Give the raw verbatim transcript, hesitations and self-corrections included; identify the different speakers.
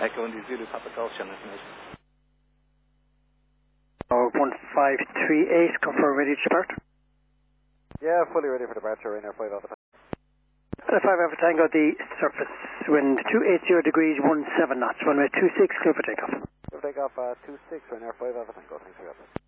Speaker 1: Echo India Zulu, Papa Golf Channel information.
Speaker 2: Oh, one five three eight, confirm ready to depart.
Speaker 3: Yeah, fully ready for departure, Ryanair five Alpha Tango.
Speaker 2: Uh, five Alpha Tango, the surface wind two eighty degrees, one seven knots, runway two six, clear for takeoff.
Speaker 3: Clear for takeoff, uh, two six, Ryanair five Alpha Tango, thanks for your help.